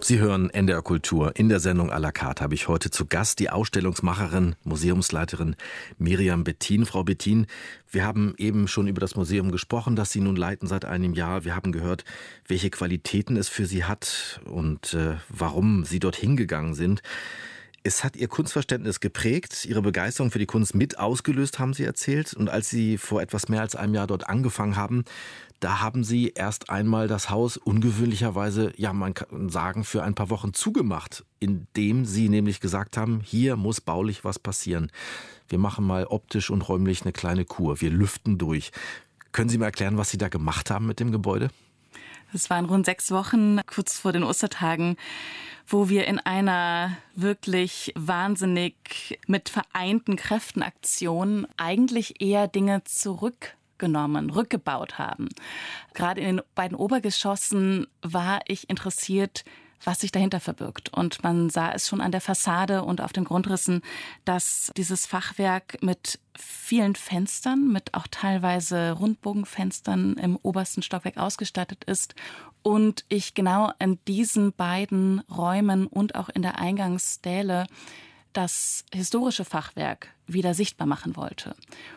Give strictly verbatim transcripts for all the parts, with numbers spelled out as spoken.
Sie hören N D R Kultur. In der Sendung à la carte habe ich heute zu Gast die Ausstellungsmacherin, Museumsleiterin Miriam Bettin. Frau Bettin, wir haben eben schon über das Museum gesprochen, das Sie nun leiten seit einem Jahr. Wir haben gehört, welche Qualitäten es für Sie hat und äh, warum Sie dorthin gegangen sind. Es hat Ihr Kunstverständnis geprägt, Ihre Begeisterung für die Kunst mit ausgelöst, haben Sie erzählt. Und als Sie vor etwas mehr als einem Jahr dort angefangen haben, da haben Sie erst einmal das Haus ungewöhnlicherweise, ja, man kann sagen, für ein paar Wochen zugemacht, indem Sie nämlich gesagt haben, hier muss baulich was passieren. Wir machen mal optisch und räumlich eine kleine Kur, wir lüften durch. Können Sie mir erklären, was Sie da gemacht haben mit dem Gebäude? Es waren rund sechs Wochen, kurz vor den Ostertagen, wo wir in einer wirklich wahnsinnig mit vereinten Kräften Aktion eigentlich eher Dinge zurückgenommen, rückgebaut haben. Gerade in den beiden Obergeschossen war ich interessiert, was sich dahinter verbirgt. Und man sah es schon an der Fassade und auf den Grundrissen, dass dieses Fachwerk mit vielen Fenstern, mit auch teilweise Rundbogenfenstern im obersten Stockwerk ausgestattet ist. Und ich genau in diesen beiden Räumen und auch in der Eingangssäle das historische Fachwerk wieder sichtbar machen wollte,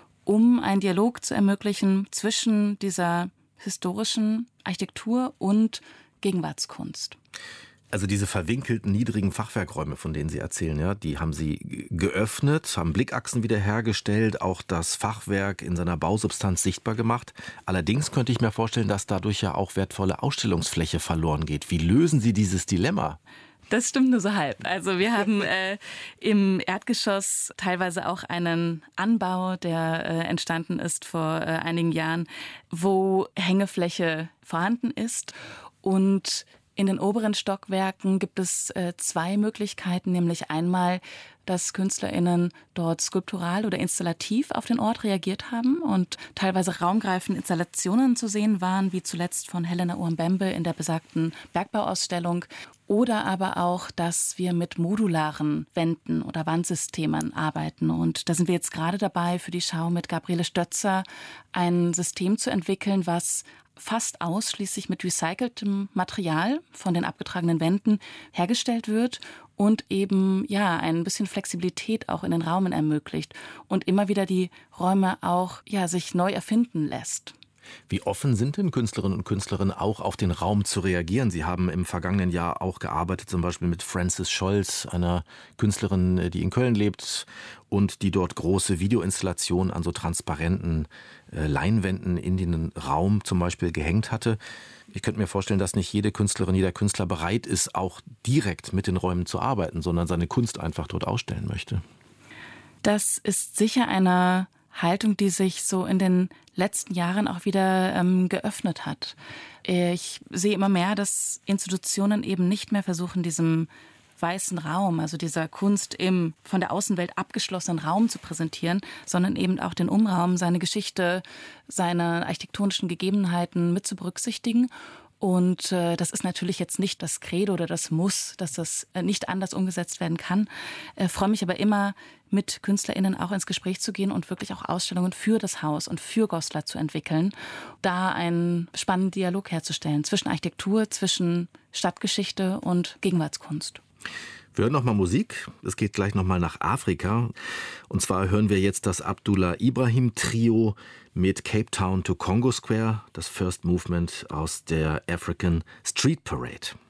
um einen Dialog zu ermöglichen zwischen dieser historischen Architektur und Gegenwartskunst. Also diese verwinkelten, niedrigen Fachwerkräume, von denen Sie erzählen, ja, die haben Sie geöffnet, haben Blickachsen wiederhergestellt, auch das Fachwerk in seiner Bausubstanz sichtbar gemacht. Allerdings könnte ich mir vorstellen, dass dadurch ja auch wertvolle Ausstellungsfläche verloren geht. Wie lösen Sie dieses Dilemma? Das stimmt nur so halb. Also wir haben äh, im Erdgeschoss teilweise auch einen Anbau, der äh, entstanden ist vor äh, einigen Jahren, wo Hängefläche vorhanden ist. Und in den oberen Stockwerken gibt es äh, zwei Möglichkeiten, nämlich einmal, dass KünstlerInnen dort skulptural oder installativ auf den Ort reagiert haben und teilweise raumgreifende Installationen zu sehen waren, wie zuletzt von Helena Uambembe in der besagten Bergbauausstellung. Oder aber auch, dass wir mit modularen Wänden oder Wandsystemen arbeiten. Und da sind wir jetzt gerade dabei, für die Schau mit Gabriele Stötzer ein System zu entwickeln, was fast ausschließlich mit recyceltem Material von den abgetragenen Wänden hergestellt wird und eben ja ein bisschen Flexibilität auch in den Räumen ermöglicht und immer wieder die Räume auch ja sich neu erfinden lässt. Wie offen sind denn Künstlerinnen und Künstler auch auf den Raum zu reagieren? Sie haben im vergangenen Jahr auch gearbeitet, zum Beispiel mit Frances Scholz, einer Künstlerin, die in Köln lebt und die dort große Videoinstallationen an so transparenten äh, Leinwänden in den Raum zum Beispiel gehängt hatte. Ich könnte mir vorstellen, dass nicht jede Künstlerin, jeder Künstler bereit ist, auch direkt mit den Räumen zu arbeiten, sondern seine Kunst einfach dort ausstellen möchte. Das ist sicher eine Haltung, die sich so in den letzten Jahren auch wieder ähm, geöffnet hat. Ich sehe immer mehr, dass Institutionen eben nicht mehr versuchen, diesem weißen Raum, also dieser Kunst im von der Außenwelt abgeschlossenen Raum zu präsentieren, sondern eben auch den Umraum, seine Geschichte, seine architektonischen Gegebenheiten mit zu berücksichtigen. Und äh, das ist natürlich jetzt nicht das Credo oder das Muss, dass das äh, nicht anders umgesetzt werden kann. Ich äh, freue mich aber immer, mit KünstlerInnen auch ins Gespräch zu gehen und wirklich auch Ausstellungen für das Haus und für Goslar zu entwickeln, da einen spannenden Dialog herzustellen zwischen Architektur, zwischen Stadtgeschichte und Gegenwartskunst. Wir hören nochmal Musik. Es geht gleich nochmal nach Afrika. Und zwar hören wir jetzt das Abdullah Ibrahim Trio mit Cape Town to Congo Square, das First Movement aus der African Street Parade.